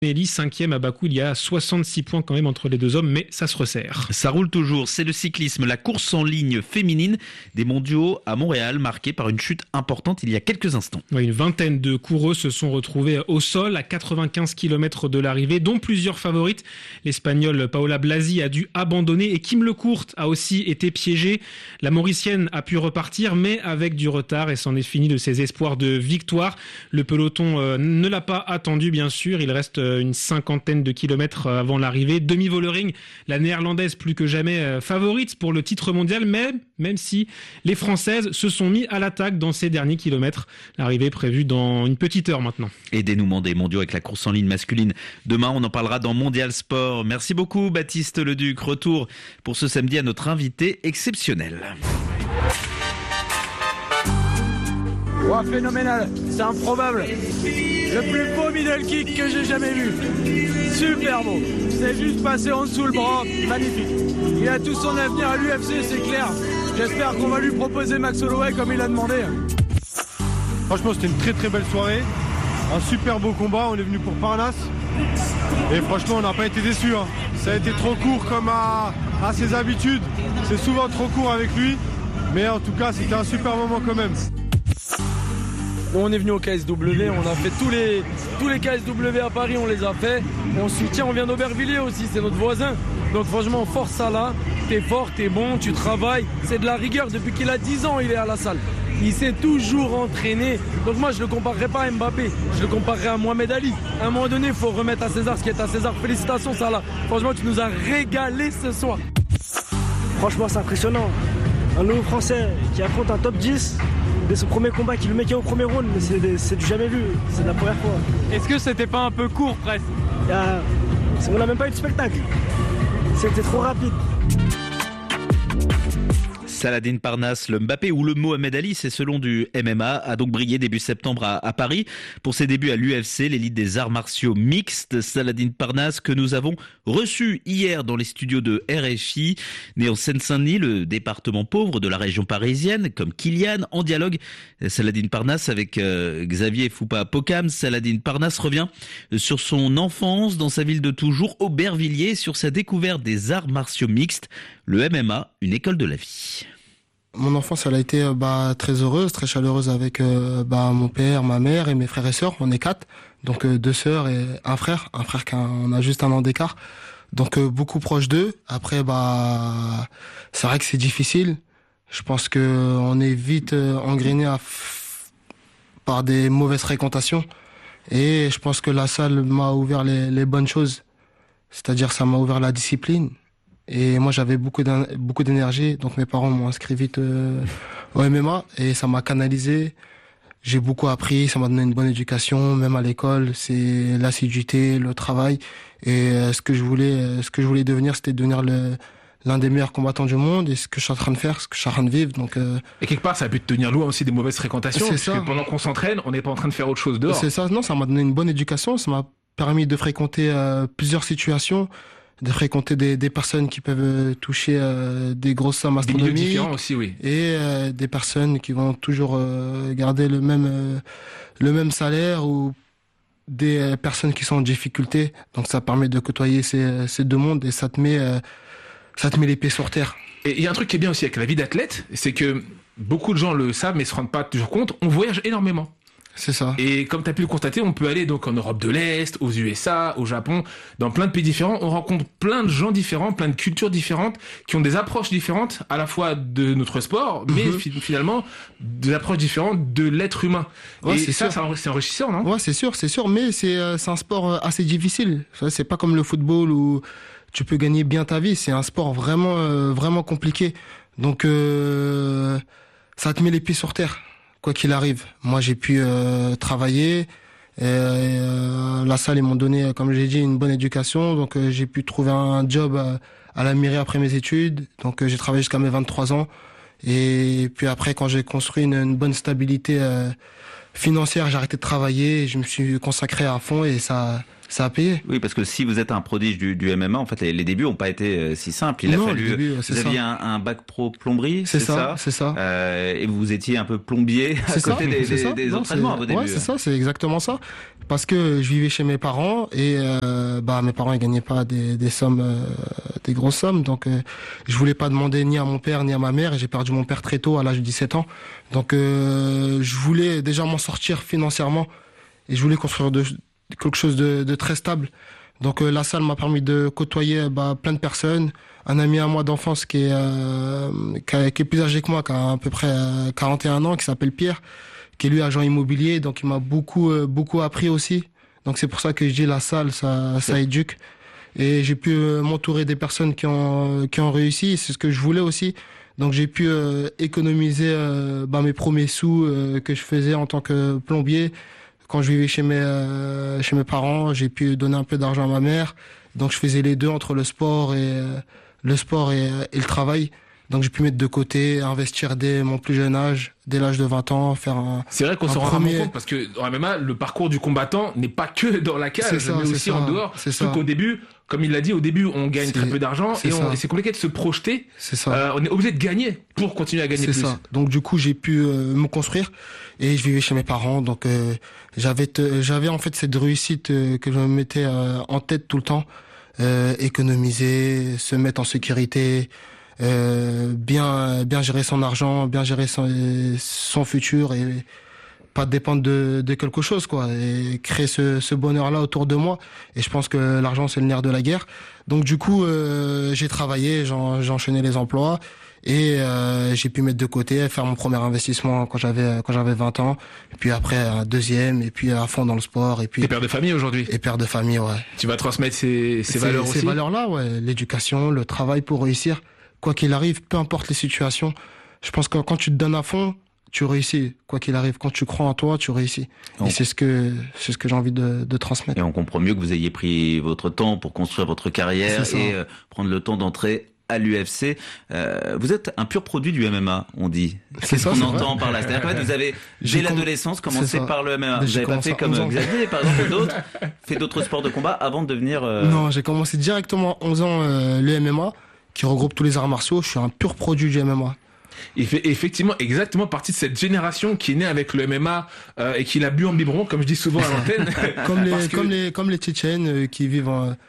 Nelly, 5e à Bakou. Il y a 66 points quand même entre les deux hommes, mais ça se resserre. Ça roule toujours, c'est le cyclisme, la course en ligne féminine des mondiaux à Montréal, marquée par une chute importante il y a quelques instants. Oui, une vingtaine de coureuses se sont retrouvées au sol à 95 km de l'arrivée, dont plusieurs favorites. L'Espagnole Paola Blasi a dû abandonner et Kim Lecourt a aussi été piégée. La Mauricienne a pu repartir, mais avec du retard, et c'en est fini de ses espoirs de victoire. Le peloton ne l'a pas attendu, bien sûr. Il reste une cinquantaine de kilomètres avant l'arrivée. Demi Vollering, la néerlandaise plus que jamais favorite pour le titre mondial, même si les Françaises se sont mis à l'attaque dans ces derniers kilomètres. L'arrivée est prévue dans une petite heure maintenant. Et dénouement des mondiaux avec la course en ligne masculine. Demain, on en parlera dans Mondial Sport. Merci beaucoup, Baptiste Leduc. Retour pour ce samedi à notre invité exceptionnel. Wow, phénoménal, c'est improbable. Le plus beau middle kick que j'ai jamais vu. Super beau. C'est juste passé en dessous le bras. Magnifique. Il a tout son avenir à l'UFC, c'est clair. J'espère qu'on va lui proposer Max Holloway comme il a demandé. Franchement, c'était une très très belle soirée. Un super beau combat. On est venu pour Parnasse. Et franchement, on n'a pas été déçus. Ça a été trop court comme à ses habitudes. C'est souvent trop court avec lui. Mais en tout cas, c'était un super moment quand même. On est venu au KSW, on a fait tous les KSW à Paris, on les a fait. On soutient, on vient d'Aubervilliers aussi, c'est notre voisin. Donc franchement, force à là, t'es fort, t'es bon, tu travailles. C'est de la rigueur, depuis qu'il a 10 ans, il est à la salle. Il s'est toujours entraîné. Donc moi, je ne le comparerai pas à Mbappé, je le comparerai à Mohamed Ali. À un moment donné, il faut remettre à César ce qui est à César. Félicitations, Salah. Franchement, tu nous as régalé ce soir. Franchement, c'est impressionnant. Un nouveau Français qui affronte un top 10. Dès son premier combat, qui le met au premier round, mais c'est du jamais vu, c'est la première fois. Est-ce que c'était pas un peu court presque? On n'a même pas eu de spectacle, c'était trop rapide. Saladin Parnasse, le Mbappé ou le Mohamed Ali, c'est selon du MMA, a donc brillé début septembre à Paris. Pour ses débuts à l'UFC, l'élite des arts martiaux mixtes, Saladin Parnasse, que nous avons reçu hier dans les studios de RFI, né en Seine-Saint-Denis, le département pauvre de la région parisienne, comme Kylian, en dialogue. Saladin Parnasse avec Xavier Foupa-Pokam. Saladin Parnasse revient sur son enfance dans sa ville de toujours, Aubervilliers, sur sa découverte des arts martiaux mixtes, le MMA, une école de la vie. Mon enfance, elle a été très heureuse, très chaleureuse avec mon père, ma mère et mes frères et sœurs. On est 4, donc 2 sœurs et un frère on a juste un an d'écart. Donc beaucoup proche d'eux. Après, c'est vrai que c'est difficile. Je pense que on est vite engrainé par des mauvaises fréquentations. Et je pense que la salle m'a ouvert les bonnes choses. C'est-à-dire, ça m'a ouvert la discipline. Et moi, j'avais beaucoup d'énergie, donc mes parents m'ont inscrit vite au MMA et ça m'a canalisé. J'ai beaucoup appris, ça m'a donné une bonne éducation, même à l'école. C'est l'assiduité, le travail. Et ce que je voulais devenir, c'était devenir l'un des meilleurs combattants du monde. Et ce que je suis en train de faire, ce que je suis en train de vivre. Donc, Et quelque part, ça a pu te tenir loin aussi des mauvaises fréquentations. C'est parce ça. que pendant qu'on s'entraîne, on n'est pas en train de faire autre chose dehors. C'est ça. Non, ça m'a donné une bonne éducation. Ça m'a permis de fréquenter plusieurs situations, de fréquenter des personnes qui peuvent toucher des grosses sommes astronomiques. Des milieux différents aussi, oui. Et des personnes qui vont toujours garder le même salaire ou des personnes qui sont en difficulté. Donc ça permet de côtoyer ces deux mondes et ça te met les pieds sur terre. Et il y a un truc qui est bien aussi avec la vie d'athlète, c'est que beaucoup de gens le savent mais se rendent pas toujours compte, on voyage énormément. C'est ça. Et comme tu as pu le constater, on peut aller donc en Europe de l'Est, aux USA, au Japon, dans plein de pays différents. On rencontre plein de gens différents, plein de cultures différentes, qui ont des approches différentes à la fois de notre sport, mais finalement des approches différentes de l'être humain. Ouais, et c'est enrichissant, non? Ouais, c'est sûr. Mais c'est un sport assez difficile. C'est pas comme le football où tu peux gagner bien ta vie. C'est un sport vraiment compliqué. Donc ça te met les pieds sur terre. Quoi qu'il arrive, moi j'ai pu travailler. La salle, ils m'ont donné, comme j'ai dit, une bonne éducation. Donc j'ai pu trouver un job à la mairie après mes études. Donc j'ai travaillé jusqu'à mes 23 ans. Et puis après, quand j'ai construit une bonne stabilité financière, j'ai arrêté de travailler. Je me suis consacré à fond et ça ça a payé. Oui, parce que si vous êtes un prodige du MMA, en fait, les débuts n'ont pas été si simples. Il a fallu. Vous aviez un bac pro plomberie, c'est ça. Et vous étiez un peu plombier à côté des entraînements à vos débuts. Ouais, c'est ça, c'est exactement ça. Parce que je vivais chez mes parents et mes parents ils gagnaient pas des sommes, des grosses sommes, donc je voulais pas demander ni à mon père ni à ma mère. Et j'ai perdu mon père très tôt, à l'âge de 17 ans. Donc je voulais déjà m'en sortir financièrement et je voulais construire quelque chose de très stable. Donc la salle m'a permis de côtoyer plein de personnes. Un ami à moi d'enfance qui est plus âgé que moi, qui a à peu près 41 ans, qui s'appelle Pierre, qui est lui agent immobilier, donc il m'a beaucoup appris aussi. Donc c'est pour ça que je dis la salle, ça éduque. Et j'ai pu m'entourer des personnes qui ont réussi, c'est ce que je voulais aussi. Donc j'ai pu économiser mes premiers sous que je faisais en tant que plombier. Quand je vivais chez mes parents, j'ai pu donner un peu d'argent à ma mère. Donc je faisais les deux entre le sport et le travail. Donc j'ai pu mettre de côté, investir dès mon plus jeune âge, dès l'âge de 20 ans, faire un. C'est vrai qu'on se rend rarement compte parce que dans la MMA, le parcours du combattant n'est pas que dans la cage, mais aussi en dehors. Surtout qu'au début, comme il l'a dit, au début, on gagne très peu d'argent et c'est compliqué de se projeter. C'est ça. On est obligé de gagner pour continuer à gagner plus. C'est ça. Donc du coup, j'ai pu me construire et je vivais chez mes parents. Donc j'avais en fait cette réussite que je me mettais en tête tout le temps. Économiser, se mettre en sécurité, bien gérer son argent, bien gérer son futur et pas dépendre de quelque chose, quoi, et créer ce bonheur-là autour de moi. Et je pense que l'argent, c'est le nerf de la guerre. Donc du coup, j'ai travaillé, j'ai enchaîné les emplois et j'ai pu mettre de côté, faire mon premier investissement quand j'avais 20 ans, et puis après un deuxième, et puis à fond dans le sport. Et puis. T'es père de famille aujourd'hui. Et père de famille, ouais. Tu vas transmettre ces valeurs aussi. Ces valeurs-là, ouais, l'éducation, le travail pour réussir, quoi qu'il arrive, peu importe les situations. Je pense que quand tu te donnes à fond, tu réussis, quoi qu'il arrive. Quand tu crois en toi, tu réussis. Et c'est ce que j'ai envie de transmettre. Et on comprend mieux que vous ayez pris votre temps pour construire votre carrière et prendre le temps d'entrer à l'UFC. Vous êtes un pur produit du MMA, on dit. Qu'est-ce qu'on entend par là? C'est-à-dire que vous avez, dès l'adolescence, commencé par le MMA. Vous n'avez pas fait comme Xavier, par exemple, fait d'autres sports de combat avant de devenir... Non, j'ai commencé directement à 11 ans le MMA, qui regroupe tous les arts martiaux. Je suis un pur produit du MMA. Il fait effectivement exactement partie de cette génération qui est née avec le MMA et qui l'a bu en biberon, comme je dis souvent à l'antenne. comme les Tchétchènes qui vivent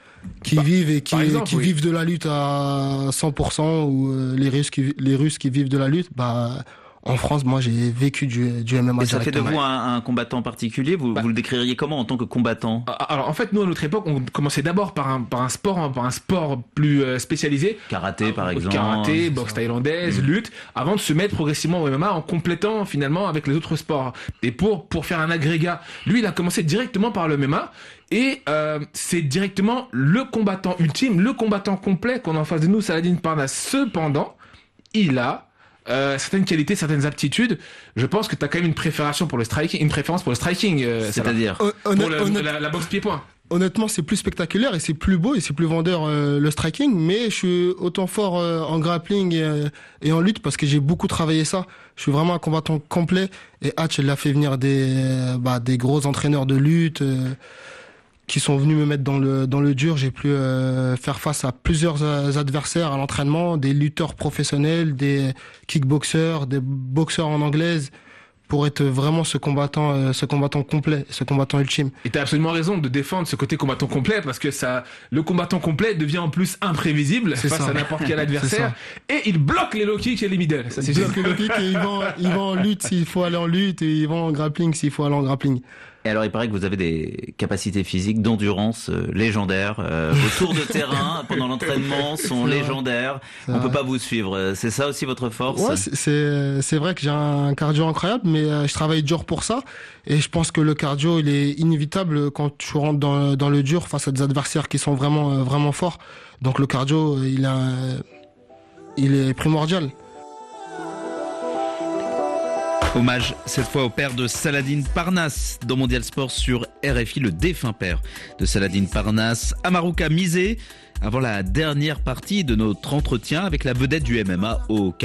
et qui vivent de la lutte à 100%, ou les Russes qui vivent de la lutte. En France, moi, j'ai vécu du MMA. Et ça fait de vous un combattant particulier. Vous le décririez comment en tant que combattant? Alors, en fait, nous, à notre époque, on commençait d'abord par un sport plus spécialisé. Karaté, par exemple. Karaté, boxe thaïlandaise, lutte, avant de se mettre progressivement au MMA en complétant finalement avec les autres sports. Et pour faire un agrégat. Lui, il a commencé directement par le MMA. Et c'est directement le combattant ultime, le combattant complet qu'on a en face de nous, Saladin Parnasse. Cependant, il a certaines qualités, certaines aptitudes. Je pense que tu as quand même une préférence pour le striking, c'est-à-dire pour la boxe pied-point. Honnêtement, c'est plus spectaculaire et c'est plus beau et c'est plus vendeur le striking, mais je suis autant fort en grappling et en lutte parce que j'ai beaucoup travaillé ça. Je suis vraiment un combattant complet et Hatch, il a fait venir des gros entraîneurs de lutte qui sont venus me mettre dans le dur. J'ai pu faire face à plusieurs adversaires à l'entraînement, des lutteurs professionnels, des kickboxers, des boxeurs en anglaise, pour être vraiment ce combattant complet, ce combattant ultime. Et t'as absolument raison de défendre ce côté combattant complet, parce que le combattant complet devient en plus imprévisible face à n'importe quel adversaire, et il bloque les low kicks et les middle. Ça, il bloque les low kicks et il va en lutte s'il faut aller en lutte, et il va en grappling s'il faut aller en grappling. Et alors, il paraît que vous avez des capacités physiques d'endurance légendaires. Vos tours de terrain pendant l'entraînement sont légendaires. On peut pas vous suivre. C'est ça aussi votre force? Ouais, c'est vrai que j'ai un cardio incroyable, mais je travaille dur pour ça. Et je pense que le cardio, il est inévitable quand tu rentres dans le dur face à des adversaires qui sont vraiment, vraiment forts. Donc le cardio, il est primordial. Hommage cette fois au père de Saladin Parnasse dans Mondial Sport sur RFI, le défunt père de Saladin Parnasse, Amaruka Misé, avant la dernière partie de notre entretien avec la vedette du MMA au